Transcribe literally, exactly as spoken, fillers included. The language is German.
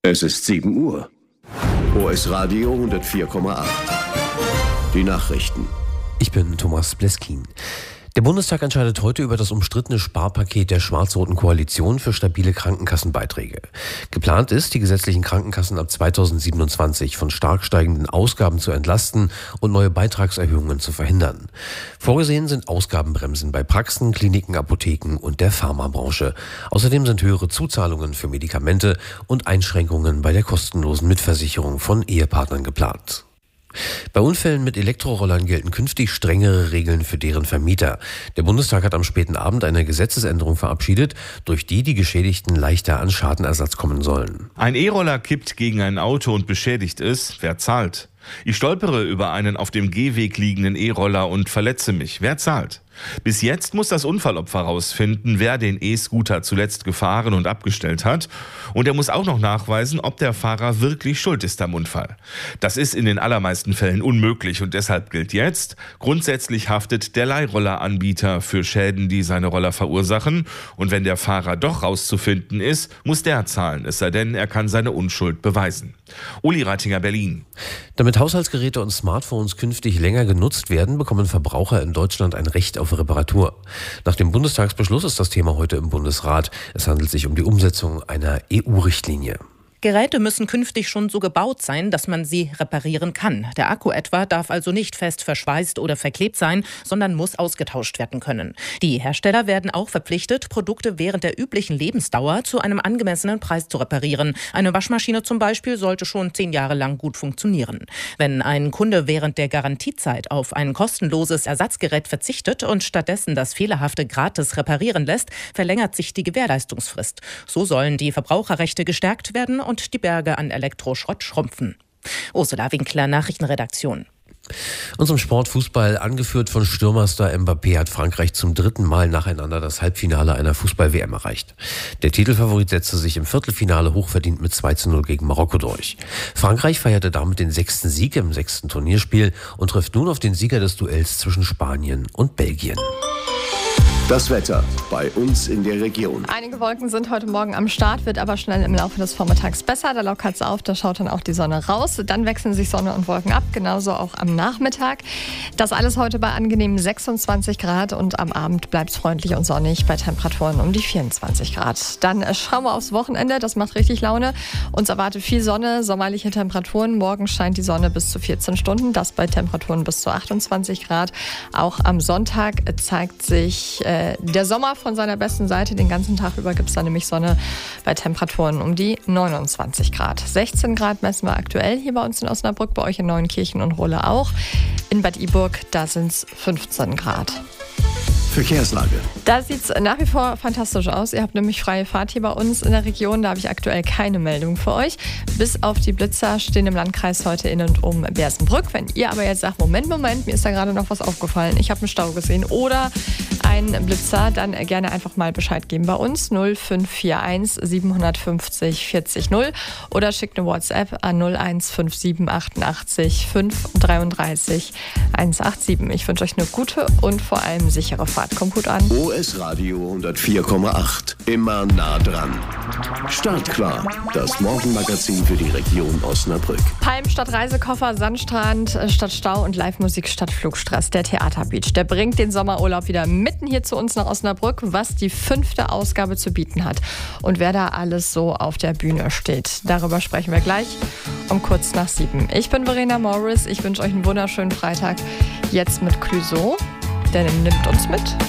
Es ist sieben Uhr. O S Radio hundertvier Komma acht. Die Nachrichten. Ich bin Thomas Bleskin. Der Bundestag entscheidet heute über das umstrittene Sparpaket der schwarz-roten Koalition für stabile Krankenkassenbeiträge. Geplant ist, die gesetzlichen Krankenkassen ab zweitausendsiebenundzwanzig von stark steigenden Ausgaben zu entlasten und neue Beitragserhöhungen zu verhindern. Vorgesehen sind Ausgabenbremsen bei Praxen, Kliniken, Apotheken und der Pharmabranche. Außerdem sind höhere Zuzahlungen für Medikamente und Einschränkungen bei der kostenlosen Mitversicherung von Ehepartnern geplant. Bei Unfällen mit Elektrorollern gelten künftig strengere Regeln für deren Vermieter. Der Bundestag hat am späten Abend eine Gesetzesänderung verabschiedet, durch die die Geschädigten leichter an Schadenersatz kommen sollen. Ein E-Roller kippt gegen ein Auto und beschädigt es. Wer zahlt? Ich stolpere über einen auf dem Gehweg liegenden E-Roller und verletze mich. Wer zahlt? Bis jetzt muss das Unfallopfer herausfinden, wer den E-Scooter zuletzt gefahren und abgestellt hat. Und er muss auch noch nachweisen, ob der Fahrer wirklich schuld ist am Unfall. Das ist in den allermeisten Fällen unmöglich und deshalb gilt jetzt: Grundsätzlich haftet der Leihrolleranbieter für Schäden, die seine Roller verursachen. Und wenn der Fahrer doch rauszufinden ist, muss der zahlen, es sei denn, er kann seine Unschuld beweisen. Uli Ratinger, Berlin. Damit Haushaltsgeräte und Smartphones künftig länger genutzt werden, bekommen Verbraucher in Deutschland ein Recht auf Reparatur. Nach dem Bundestagsbeschluss ist das Thema heute im Bundesrat. Es handelt sich um die Umsetzung einer E U-Richtlinie. Geräte müssen künftig schon so gebaut sein, dass man sie reparieren kann. Der Akku etwa darf also nicht fest verschweißt oder verklebt sein, sondern muss ausgetauscht werden können. Die Hersteller werden auch verpflichtet, Produkte während der üblichen Lebensdauer zu einem angemessenen Preis zu reparieren. Eine Waschmaschine zum Beispiel sollte schon zehn Jahre lang gut funktionieren. Wenn ein Kunde während der Garantiezeit auf ein kostenloses Ersatzgerät verzichtet und stattdessen das Fehlerhafte gratis reparieren lässt, verlängert sich die Gewährleistungsfrist. So sollen die Verbraucherrechte gestärkt werden und die Berge an Elektroschrott schrumpfen. Ursula Winkler, Nachrichtenredaktion. Und zum Sport Fußball, angeführt von Stürmerstar Mbappé, hat Frankreich zum dritten Mal nacheinander das Halbfinale einer Fußball-W M erreicht. Der Titelfavorit setzte sich im Viertelfinale hochverdient mit zwei zu null gegen Marokko durch. Frankreich feierte damit den sechsten Sieg im sechsten Turnierspiel und trifft nun auf den Sieger des Duells zwischen Spanien und Belgien. Das Wetter bei uns in der Region. Einige Wolken sind heute Morgen am Start, wird aber schnell im Laufe des Vormittags besser. Da lockert es auf, da schaut dann auch die Sonne raus. Dann wechseln sich Sonne und Wolken ab, genauso auch am Nachmittag. Das alles heute bei angenehmen sechsundzwanzig Grad und am Abend bleibt es freundlich und sonnig bei Temperaturen um die vierundzwanzig Grad. Dann schauen wir aufs Wochenende, das macht richtig Laune. Uns erwartet viel Sonne, sommerliche Temperaturen. Morgen scheint die Sonne bis zu vierzehn Stunden, das bei Temperaturen bis zu achtundzwanzig Grad. Auch am Sonntag zeigt sich äh, der Sommer von seiner besten Seite. Den ganzen Tag über gibt es dann nämlich Sonne bei Temperaturen um die neunundzwanzig Grad. sechzehn Grad messen wir aktuell hier bei uns in Osnabrück, bei euch in Neunkirchen und Rohle auch. In Bad Iburg, da sind es fünfzehn Grad. Verkehrslage. Da sieht es nach wie vor fantastisch aus. Ihr habt nämlich freie Fahrt hier bei uns in der Region. Da habe ich aktuell keine Meldung für euch. Bis auf die Blitzer stehen im Landkreis heute in und um Bersenbrück. Wenn ihr aber jetzt sagt, Moment, Moment, mir ist da gerade noch was aufgefallen. Ich habe einen Stau gesehen oder einen Blitzer, dann gerne einfach mal Bescheid geben bei uns. null fünf vier eins sieben fünf null vierzig null oder schickt eine WhatsApp an null eins fünf sieben achtundachtzig fünf dreiunddreißig hundertsiebenundachtzig. Ich wünsche euch eine gute und vor allem sichere Fahrt. Kommt gut an. O S Radio hundertvier Komma acht. Immer nah dran. Startklar. Das Morgenmagazin für die Region Osnabrück. Palm statt Reisekoffer, Sandstrand statt Stau und Live-Musik statt Flugstress. Der Theaterbeach, der bringt den Sommerurlaub wieder mitten hier zu uns nach Osnabrück, was die fünfte Ausgabe zu bieten hat. Und wer da alles so auf der Bühne steht, darüber sprechen wir gleich um kurz nach sieben. Ich bin Verena Morris. Ich wünsche euch einen wunderschönen Freitag. Jetzt mit Clouseau. Der nimmt uns mit.